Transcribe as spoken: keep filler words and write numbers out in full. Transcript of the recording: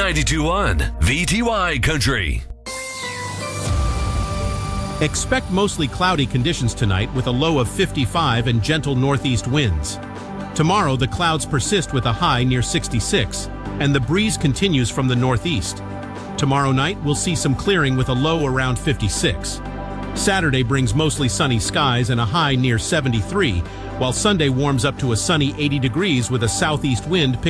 ninety-two point one V T Y Country. Expect mostly cloudy conditions tonight with a low of fifty-five and gentle northeast winds. Tomorrow, the clouds persist with a high near sixty-six, and the breeze continues from the northeast. Tomorrow night, we'll see some clearing with a low around fifty-six. Saturday brings mostly sunny skies and a high near seventy-three, while Sunday warms up to a sunny eighty degrees with a southeast wind picking